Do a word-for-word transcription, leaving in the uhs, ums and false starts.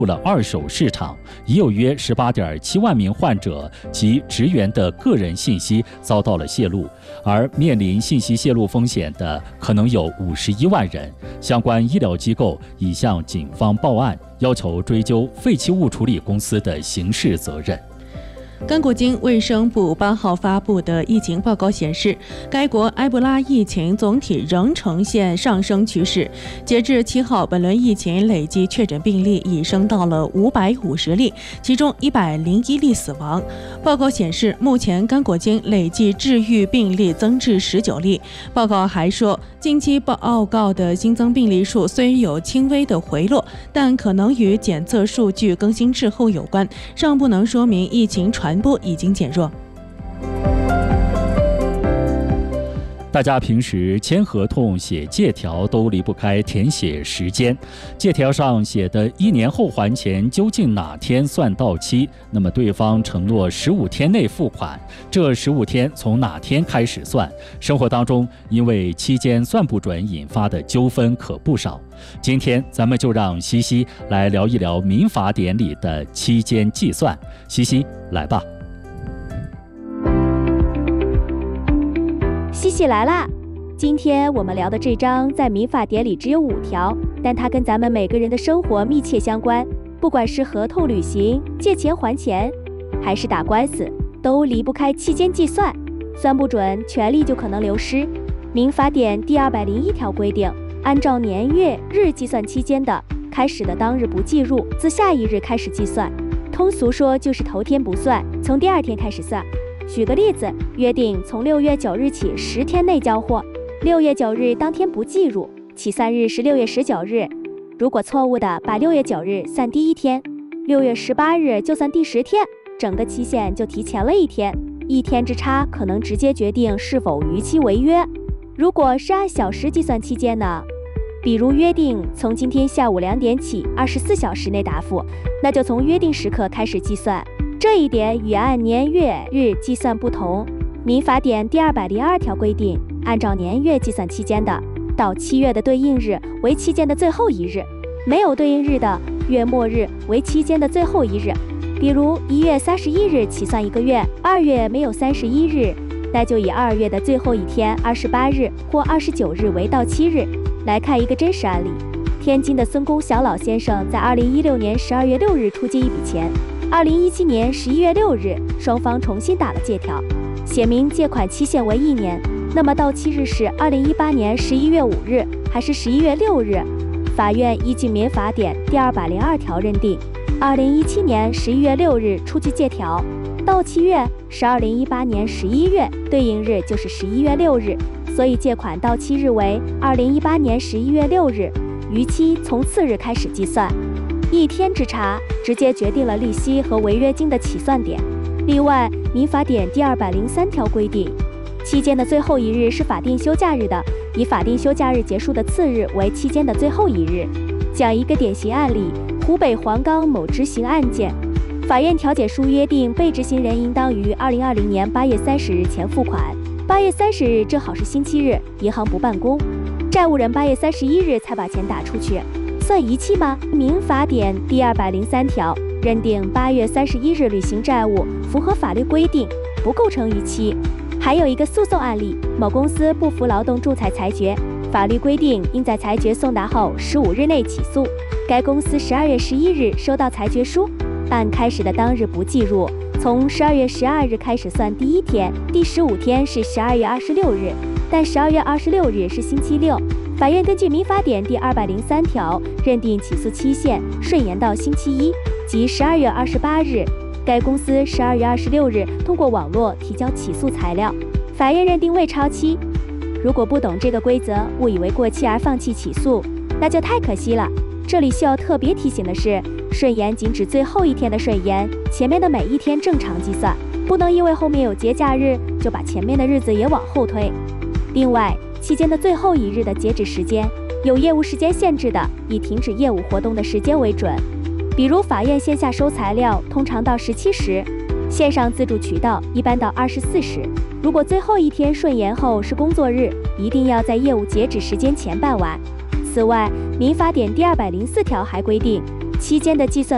入了二手市场，已有约十八点七万名患者及职员的个人信息遭到了泄露，而面临信息泄露风险的可能有五十一万人。相关医疗机构已向警方报案，要求追究废弃物处理公司的刑事责任。 刚果金卫生部八号发布的疫情报告显示，该国埃博拉疫情总体仍呈现上升趋势。截至七号，本轮疫情累计确诊病例已升到了五百五十例，其中一百零一例死亡。报告显示，目前刚果金累计治愈病例增至十九例。报告还说，近期报告的新增病例数虽有轻微的回落，但可能与检测数据更新滞后有关，尚不能说明疫情传传播已经减弱。 大家平时签合同、写借条都离不开填写时间。借条上写的一年后还钱，究竟哪天算到期？那么对方承诺十五天内付款，这十五天从哪天开始算？生活当中因为期间算不准引发的纠纷可不少。今天咱们就让西西来聊一聊民法典里的期间计算。西西，来吧。 西西来啦！今天我们聊的这章在民法典里只有五条，但它跟咱们每个人的生活密切相关。不管是合同履行、借钱还钱，还是打官司，都离不开期间计算。算不准，权利就可能流失。民法典第二百零一条规定，按照年月日计算期间的，开始的当日不计入，自下一日开始计算。通俗说就是头天不算，从第二天开始算。举个例子，约定从六月九日起十天内交货，六月九日当天不计入，起算日是六月十九日。如果错误的把六月九日算第一天，六月十八日就算第十天，整个期限就提前了一天，一天之差可能直接决定是否逾期违约。如果是按小时计算期间呢？比如约定从今天下午两点起二十四小时内答复，那就从约定时刻开始计算。这一点与按年月日计算不同。民法典第二百零二条规定，按照年月计算期间的，到七月的对应日为期间的最后一日，没有对应日的，月末日为期间的最后一日。比如一月三十一日起算一个月，二月没有三十一日，那就以二月的最后一天二十八日或二十九日为到期日。来看一个真实案例，天津的孙公小老先生在二零一六年十二月六日出借一笔钱，二零一七年十一月六日，双方重新打了借条，写明借款期限为一年。那么到期日是二零一八年十一月五日还是十一月六日？法院依据民法典第二百零二条认定，二零一七年十一月六日出具借条，到期月是二零一八年十一月，对应日就是十一月六日，所以借款到期日为二零一八年十一月六日，逾期从次日开始计算。一天之差直接决定了利息和违约金的起算点。另外，民法典第二百零三条规定，期间的最后一日是法定休假日的，以法定休假日结束的次日为期间的最后一日。讲一个典型案例，湖北黄冈某执行案件，法院调解书约定被执行人应当于二零二零年八月三十日前付款。八月三十日正好是星期日，银行不办公，债务人八月三十一日才把钱打出去，算逾期吗？民法典第二百零三条认定八月三十一日履行债务符合法律规定，不构成逾期。还有一个诉讼案例，某公司不服劳动仲裁裁决，法律规定应在裁决送达后十五日内起诉。该公司十二月十一日收到裁决书，按开始的当日不计入，从十二月十二日开始算第一天，第十五天是十二月二十六日，但十二月二十六日是星期六。法院根据民法典第二百零三条认定起诉期限顺延到星期一，即十二月二十八日。该公司十二月二十六日通过网络提交起诉材料，法院认定未超期。如果不懂这个规则，误以为过期而放弃起诉，那就太可惜了。这里需要特别提醒的是，顺延仅指最后一天的顺延，前面的每一天正常计算，不能因为后面有节假日就把前面的日子也往后推。另外，期间的最后一日的截止时间，有业务时间限制的，以停止业务活动的时间为准。比如法院线下收材料通常到十七时，线上自助渠道一般到二十四时。如果最后一天顺延后是工作日，一定要在业务截止时间前办完。此外，民法典第二百零四条还规定，期间的计算